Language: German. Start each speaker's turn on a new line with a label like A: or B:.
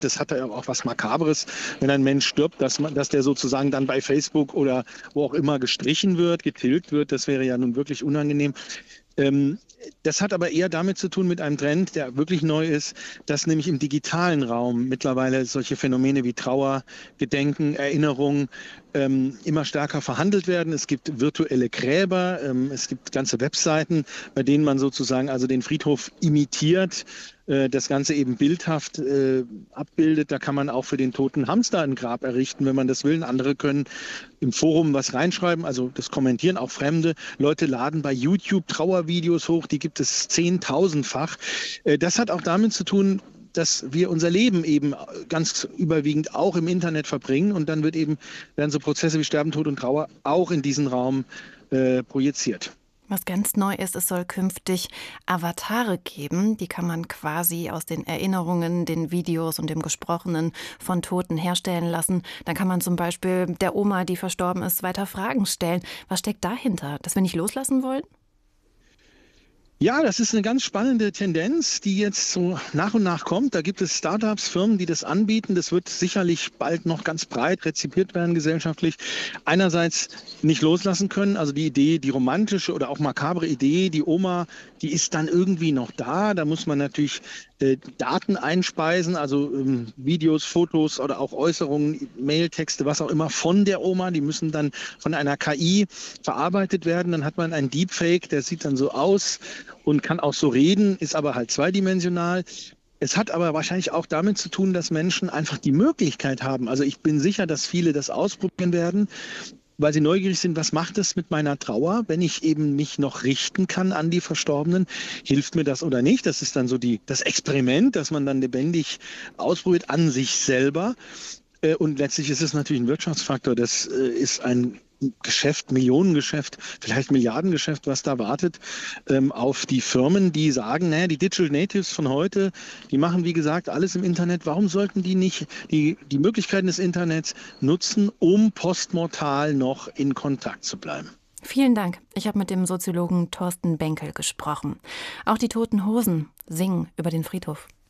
A: Das hat ja auch was Makabres, wenn ein Mensch stirbt, dass der sozusagen dann bei Facebook oder wo auch immer gestrichen wird, getilgt wird. Das wäre ja nun wirklich unangenehm. Ähm, Das hat aber eher damit zu tun mit einem Trend, der wirklich neu ist, dass nämlich im digitalen Raum mittlerweile solche Phänomene wie Trauer, Gedenken, Erinnerung immer stärker verhandelt werden. Es gibt virtuelle Gräber, es gibt ganze Webseiten, bei denen man sozusagen also den Friedhof imitiert, das Ganze eben bildhaft abbildet. Da kann man auch für den toten Hamster ein Grab errichten, wenn man das will. Andere können im Forum was reinschreiben, also das kommentieren auch Fremde. Leute laden bei YouTube Trauervideos hoch, die gibt es zehntausendfach. Das hat auch damit zu tun, dass wir unser Leben eben ganz überwiegend auch im Internet verbringen und dann werden so Prozesse wie Sterben, Tod und Trauer auch in diesen Raum projiziert.
B: Was ganz neu ist, es soll künftig Avatare geben. Die kann man quasi aus den Erinnerungen, den Videos und dem Gesprochenen von Toten herstellen lassen. Dann kann man zum Beispiel der Oma, die verstorben ist, weiter Fragen stellen. Was steckt dahinter? Dass wir nicht loslassen wollen?
A: Ja, das ist eine ganz spannende Tendenz, die jetzt so nach und nach kommt. Da gibt es Startups, Firmen, die das anbieten. Das wird sicherlich bald noch ganz breit rezipiert werden gesellschaftlich. Einerseits nicht loslassen können, also die Idee, die romantische oder auch makabre Idee, die Oma, die ist dann irgendwie noch da. Da muss man natürlich Daten einspeisen, also Videos, Fotos oder auch Äußerungen, Mailtexte, was auch immer von der Oma. Die müssen dann von einer KI verarbeitet werden. Dann hat man einen Deepfake, der sieht dann so aus und kann auch so reden, ist aber halt zweidimensional. Es hat aber wahrscheinlich auch damit zu tun, dass Menschen einfach die Möglichkeit haben. Also ich bin sicher, dass viele das ausprobieren werden, weil sie neugierig sind, was macht es mit meiner Trauer, wenn ich eben mich noch richten kann an die Verstorbenen? Hilft mir das oder nicht? Das ist dann so das Experiment, das man dann lebendig ausprobiert an sich selber. Und letztlich ist es natürlich ein Wirtschaftsfaktor. Das ist ein Geschäft, Millionengeschäft, vielleicht Milliardengeschäft, was da wartet, auf die Firmen, die sagen, naja, die Digital Natives von heute, die machen, wie gesagt, alles im Internet. Warum sollten die nicht die Möglichkeiten des Internets nutzen, um postmortal noch in Kontakt zu bleiben?
B: Vielen Dank. Ich habe mit dem Soziologen Thorsten Benkel gesprochen. Auch die Toten Hosen singen über den Friedhof.